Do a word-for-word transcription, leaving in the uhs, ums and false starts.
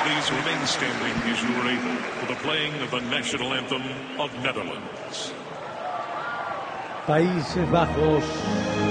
Please remain standing as you are able for the playing of the national anthem of Netherlands. Países Bajos.